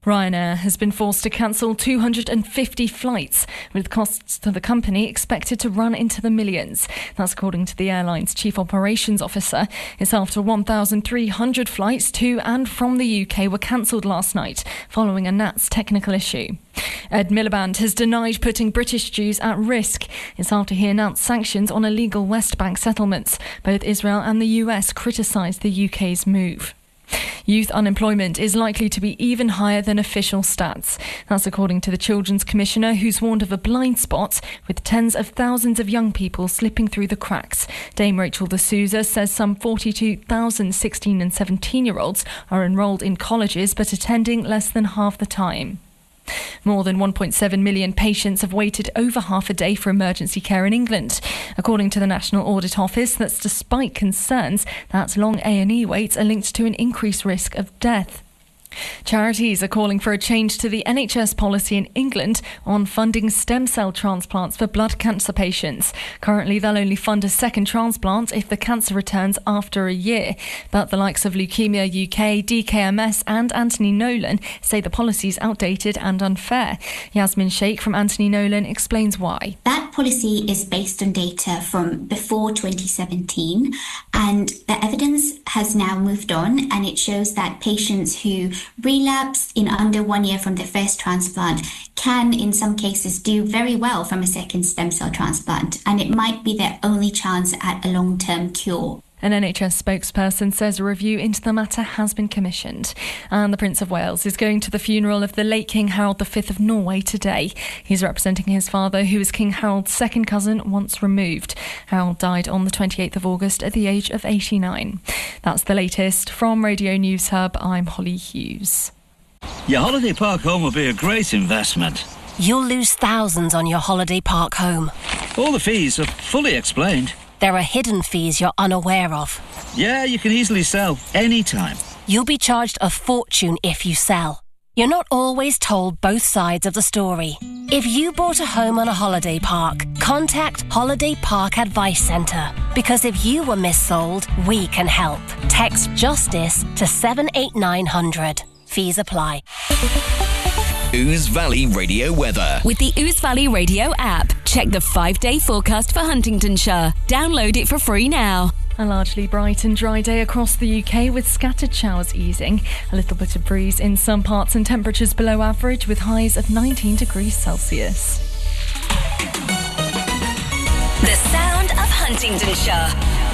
Ryanair has been forced to cancel 250 flights, with costs to the company expected to run into the millions. That's according to the airline's chief operations officer. It's after 1,300 flights to and from the UK were cancelled last night, following a NATS technical issue. Ed Miliband has denied putting British Jews at risk. It's after he announced sanctions on illegal West Bank settlements. Both Israel and the US criticised the UK's move. Youth unemployment is likely to be even higher than official stats. That's according to the Children's Commissioner, who's warned of a blind spot, with tens of thousands of young people slipping through the cracks. Dame Rachel de Souza says some 42,000 16 and 17-year-olds are enrolled in colleges but attending less than half the time. More than 1.7 million patients have waited over half a day for emergency care in England. According to the National Audit Office, that's despite concerns that long A&E waits are linked to an increased risk of death. Charities are calling for a change to the NHS policy in England on funding stem cell transplants for blood cancer patients. Currently, they'll only fund a second transplant if the cancer returns after a year. But the likes of Leukemia UK, DKMS and Anthony Nolan say the policy is outdated and unfair. Yasmin Sheikh from Anthony Nolan explains why. That policy is based on data from before 2017, and the evidence has now moved on, and it shows that patients who relapse in under 1 year from their first transplant can in some cases do very well from a second stem cell transplant, and it might be their only chance at a long-term cure. An NHS spokesperson says a review into the matter has been commissioned. And the Prince of Wales is going to the funeral of the late King Harold V of Norway today. He's representing his father, who was King Harold's second cousin once removed. Harold died on the 28th of August at the age of 89. That's the latest from Radio News Hub. I'm Holly Hughes. Your holiday park home will be a great investment. You'll lose thousands on your holiday park home. All the fees are fully explained. There are hidden fees you're unaware of. Yeah, you can easily sell anytime. You'll be charged a fortune if you sell. You're not always told both sides of the story. If you bought a home on a holiday park, contact Holiday Park Advice Centre. Because if you were missold, we can help. Text JUSTICE to 78900. Fees apply. Ouse Valley Radio weather. With the Ouse Valley Radio app, check the 5-day forecast for Huntingdonshire. Download it for free now. A largely bright and dry day across the UK, with scattered showers easing. A little bit of breeze in some parts and temperatures below average, with highs of 19 degrees Celsius. The sound of Huntingdonshire.